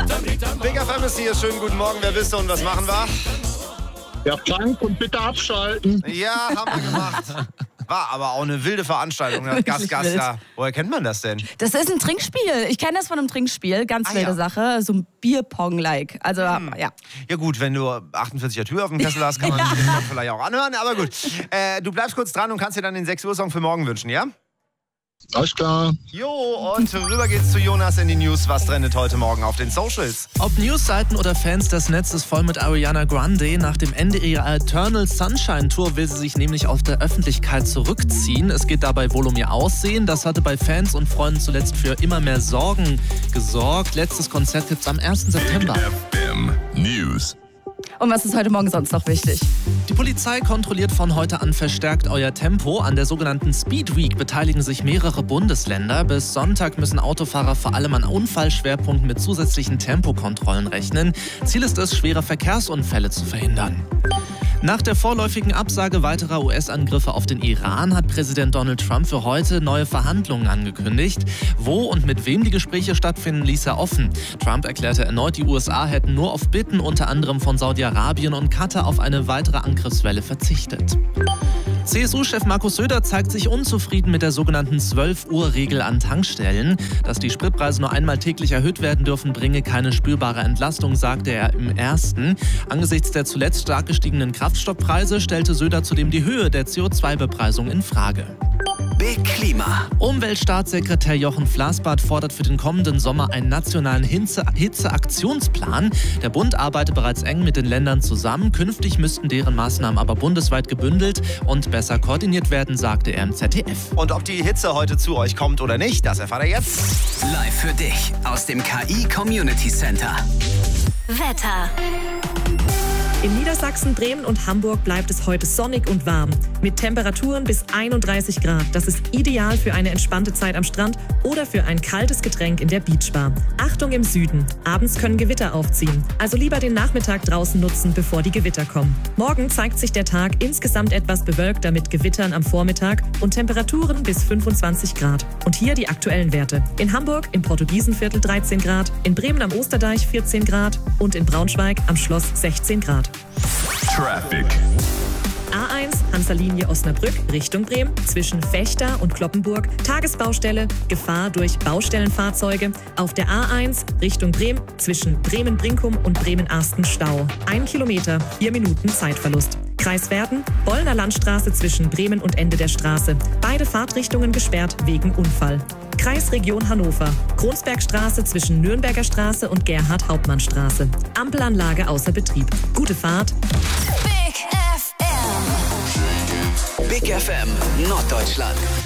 Big FM ist hier. Schönen guten Morgen. Wer bist du und was machen wir? Ja, Frank, und bitte abschalten. Ja, haben wir gemacht. War aber auch eine wilde Veranstaltung. Das Gas, ja. Woher kennt man das denn? Das ist ein Trinkspiel. Ich kenne das von einem Trinkspiel. Ganz wilde Sache. So ein Bierpong-like. Also, ja. Ja gut, wenn du 48er Tür auf dem Kessel hast, kann man sich das vielleicht auch anhören. Aber gut, du bleibst kurz dran und kannst dir dann den 6 Uhr Song für morgen wünschen, ja? Alles klar. Jo, und rüber geht's zu Jonas in die News. Was trendet heute Morgen auf den Socials? Ob Newsseiten oder Fans, das Netz ist voll mit Ariana Grande. Nach dem Ende ihrer Eternal Sunshine Tour will sie sich nämlich aus der Öffentlichkeit zurückziehen. Es geht dabei wohl um ihr Aussehen. Das hatte bei Fans und Freunden zuletzt für immer mehr Sorgen gesorgt. Letztes Konzert gibt's am 1. September. FM News. Und was ist heute Morgen sonst noch wichtig? Die Polizei kontrolliert von heute an verstärkt euer Tempo. An der sogenannten Speed Week beteiligen sich mehrere Bundesländer. Bis Sonntag müssen Autofahrer vor allem an Unfallschwerpunkten mit zusätzlichen Tempokontrollen rechnen. Ziel ist es, schwere Verkehrsunfälle zu verhindern. Nach der vorläufigen Absage weiterer US-Angriffe auf den Iran hat Präsident Donald Trump für heute neue Verhandlungen angekündigt. Wo und mit wem die Gespräche stattfinden, ließ er offen. Trump erklärte erneut, die USA hätten nur auf Bitten unter anderem von Saudi-Arabien und Katar auf eine weitere Angriffswelle verzichtet. CSU-Chef Markus Söder zeigt sich unzufrieden mit der sogenannten 12-Uhr-Regel an Tankstellen. Dass die Spritpreise nur einmal täglich erhöht werden dürfen, bringe keine spürbare Entlastung, sagte er im Ersten. Angesichts der zuletzt stark gestiegenen Kraftstoffpreise stellte Söder zudem die Höhe der CO2-Bepreisung in Frage. Big Klima. Umweltstaatssekretär Jochen Flassbart fordert für den kommenden Sommer einen nationalen Hitzeaktionsplan. Der Bund arbeitet bereits eng mit den Ländern zusammen. Künftig müssten deren Maßnahmen aber bundesweit gebündelt und besser koordiniert werden, sagte er im ZDF. Und ob die Hitze heute zu euch kommt oder nicht, das erfahrt ihr jetzt. Live für dich aus dem KI Community Center. Wetter. In Niedersachsen, Bremen und Hamburg bleibt es heute sonnig und warm. Mit Temperaturen bis 31 Grad. Das ist ideal für eine entspannte Zeit am Strand oder für ein kaltes Getränk in der Beachbar. Achtung im Süden. Abends können Gewitter aufziehen. Also lieber den Nachmittag draußen nutzen, bevor die Gewitter kommen. Morgen zeigt sich der Tag insgesamt etwas bewölkter mit Gewittern am Vormittag und Temperaturen bis 25 Grad. Und hier die aktuellen Werte. In Hamburg im Portugiesenviertel 13 Grad, in Bremen am Osterdeich 14 Grad und in Braunschweig am Schloss 16 Grad. Traffic. A1, Hansa-Linie Osnabrück, Richtung Bremen, zwischen Fechter und Kloppenburg, Tagesbaustelle, Gefahr durch Baustellenfahrzeuge. Auf der A1, Richtung Bremen, zwischen Bremen-Brinkum und Bremen-Arsten Stau. 1 Kilometer, 4 Minuten Zeitverlust. Kreis Verden, Bollner Landstraße zwischen Bremen und Ende der Straße. Beide Fahrtrichtungen gesperrt wegen Unfall. Kreisregion Hannover, Kronsbergstraße zwischen Nürnberger Straße und Gerhard-Hauptmann-Straße. Ampelanlage außer Betrieb. Gute Fahrt. Big FM. Big FM Norddeutschland.